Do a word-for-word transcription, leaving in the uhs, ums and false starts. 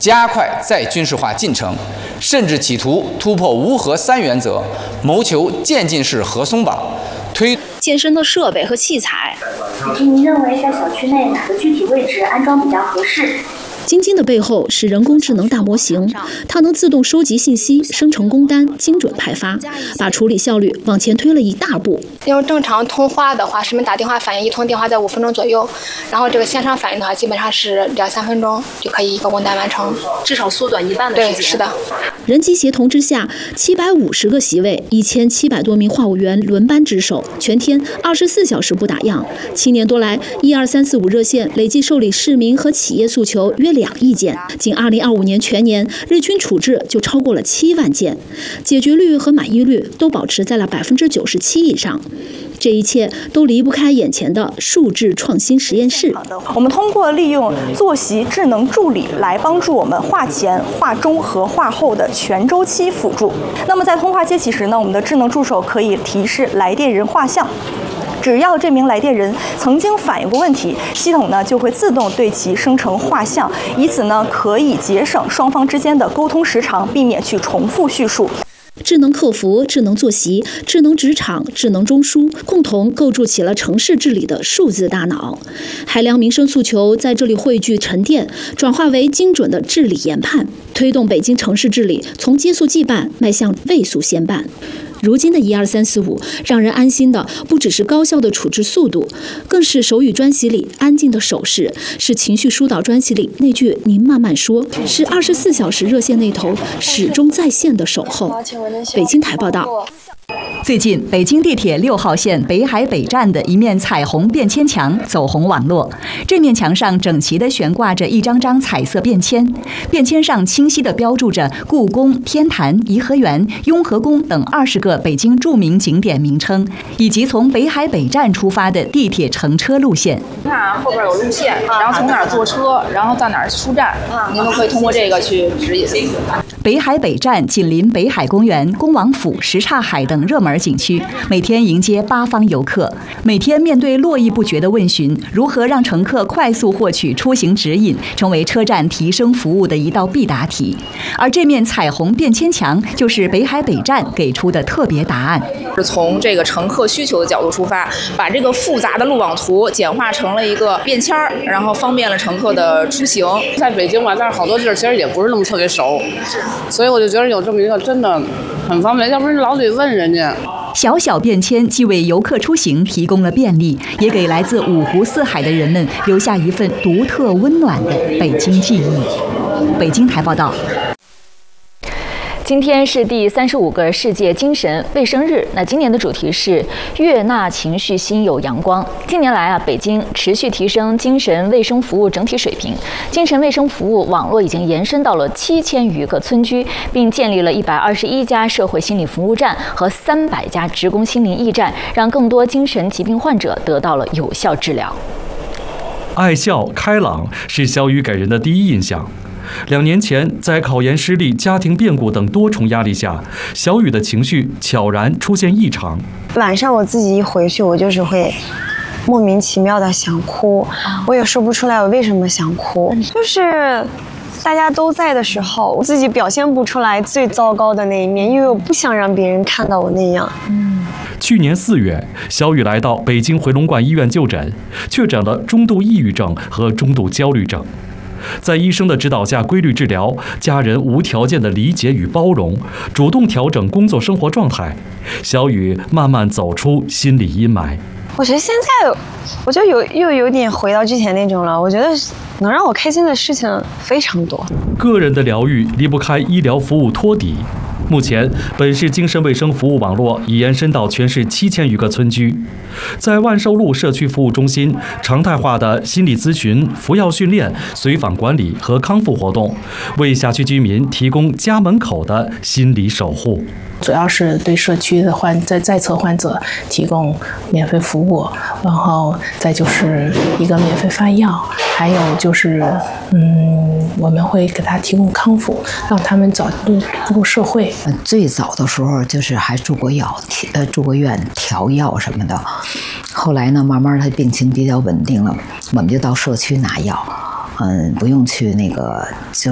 加快再军事化进程，甚至企图突破无核三原则，谋求渐进式核松绑，推健身的设备和器材。 您认为在小区内哪个具体位置安装比较合适？ 晶晶的背后是人工智能大模型，它能自动收集信息、生成工单、精准派发，把处理效率往前推了一大步。 用正常通话的话，市民打电话反应一通电话在五分钟左右，然后这个线上反应的话，基本上是两三分钟就可以一个工单完成， 至少缩短一半的时间。 对，是的。 人机协同之下，七百五十个席位，一千七百多名话务员轮班值守，全天二十四小时不打烊。七年多来，一二三四五热线累计受理市民和企业诉求约两亿件，仅二零二五年全年日均处置就超过了七万件，解决率和满意率都保持在了百分之九十七以上。这一切都离不开眼前的数字创新实验室。 我们通过利用坐席智能助理来帮助我们话前、话中和话后的全周期辅助。那么在通话接起时呢，我们的智能助手可以提示来电人画像。只要这名来电人曾经反映过问题，系统呢就会自动对其生成画像，以此呢可以节省双方之间的沟通时长，避免去重复叙述。 智能客服、智能坐席、智能职场、智能中枢，共同构筑起了城市治理的数字大脑。海量民生诉求在这里汇聚沉淀，转化为精准的治理研判，推动北京城市治理从接速即办迈向位速先办。如今的一二三四五，让人安心的不只是高效的处置速度，更是手语专辑里安静的手势，是情绪疏导专辑里那句“您慢慢说”，是二十四小时热线那头始终在线的守候。北京台报道。 最近，北京地铁六号线北海北站的一面彩虹便签墙走红网络。这面墙上整齐地悬挂着一张张彩色便签，便签上清晰地标注着故宫、天坛、颐和园、雍和宫等二十个北京著名景点名称，以及从北海北站出发的地铁乘车路线。 你看后边有路线，然后从哪儿坐车，然后到哪儿出站，您都可以通过这个去指引。 北海北站紧邻北海公园、恭王府、什刹海等热门景区，每天迎接八方游客。每天面对络绎不绝的问询，如何让乘客快速获取出行指引，成为车站提升服务的一道必答题。而这面彩虹便签墙就是北海北站给出的特别答案。 是从这个乘客需求的角度出发，把这个复杂的路网图简化成了一个便签儿，然后方便了乘客的出行。 在北京吧，但是好多地儿其实也不是那么特别熟，所以我就觉得有这么一个真的很方便，要不然老得问人家。 小小便签既为游客出行提供了便利，也给来自五湖四海的人们留下一份独特温暖的北京记忆。北京台报道。 今天是第三十五个世界精神卫生日，那今年的主题是悦纳情绪，心有阳光。近年来啊，北京持续提升精神卫生服务整体水平，精神卫生服务网络已经延伸到了七千余个村居，并建立了一百二十一家社会心理服务站和三百家职工心灵驿站，让更多精神疾病患者得到了有效治疗。 爱笑开朗是小雨给人的第一印象。两年前，在考研失利、家庭变故等多重压力下，小雨的情绪悄然出现异常。 晚上我自己一回去，我就是会莫名其妙的想哭，我也说不出来我为什么想哭，就是大家都在的时候，我自己表现不出来最糟糕的那一面，因为我不想让别人看到我那样。嗯。 去年四月，小雨来到北京回龙观医院就诊，确诊了中度抑郁症和中度焦虑症。在医生的指导下规律治疗，家人无条件的理解与包容，主动调整工作生活状态，小雨慢慢走出心理阴霾。 我觉得现在，我觉得有又有点回到之前那种了。我觉得能让我开心的事情非常多。 个人的疗愈离不开医疗服务托底。目前，本市精神卫生服务网络已延伸到全市七千余个村居。在万寿路社区服务中心，常态化的心理咨询、服药训练、随访管理和康复活动，为辖区居民提供家门口的心理守护。 主要是对社区的患在在册患者提供免费服务，然后再就是一个免费发药，还有就是嗯，我们会给他提供康复，让他们早入入社会。 最早的时候就是还住过药，呃，住过院调药什么的。后来呢，慢慢他病情比较稳定了，我们就到社区拿药，嗯，不用去那个就。